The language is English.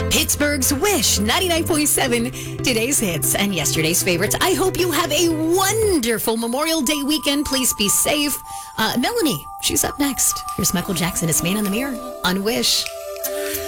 Pittsburgh's Wish 99.7, today's hits and yesterday's favorites. I hope you have a wonderful Memorial Day weekend. Please be safe. Melanie, she's up next. Here's Michael Jackson, It's Man in the Mirror on Wish.